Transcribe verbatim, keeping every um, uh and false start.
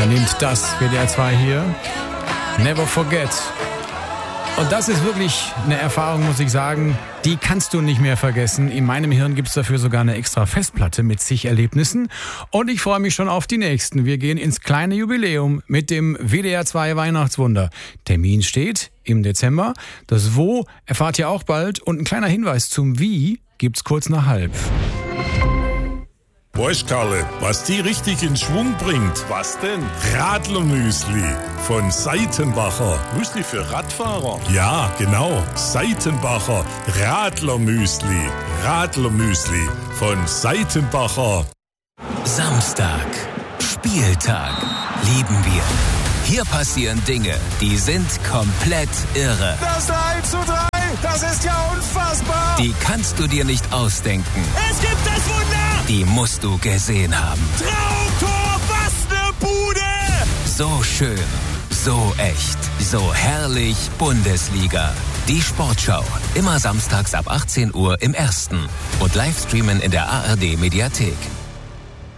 übernimmt das W D R zwei hier. Never Forget. Und das ist wirklich eine Erfahrung, muss ich sagen, die kannst du nicht mehr vergessen. In meinem Hirn gibt's dafür sogar eine extra Festplatte mit zig Erlebnissen. Und ich freue mich schon auf die nächsten. Wir gehen ins kleine Jubiläum mit dem W D R zwei Weihnachtswunder. Termin steht im Dezember. Das Wo erfahrt ihr auch bald. Und ein kleiner Hinweis zum Wie gibt's kurz nach halb. Weißt Karle, was die richtig in Schwung bringt? Was denn? Radlermüsli von Seitenbacher. Müsli für Radfahrer? Ja, genau. Seitenbacher Radlermüsli. Radlermüsli von Seitenbacher. Samstag. Spieltag. Lieben wir. Hier passieren Dinge, die sind komplett irre. Das drei zu drei, das ist ja unfassbar. Die kannst du dir nicht ausdenken. Es gibt das Wunder. Die musst du gesehen haben. Traumtor, was ne Bude. So schön, so echt, so herrlich Bundesliga. Die Sportschau, immer samstags ab achtzehn Uhr im Ersten. Und Livestreamen in der A R D Mediathek.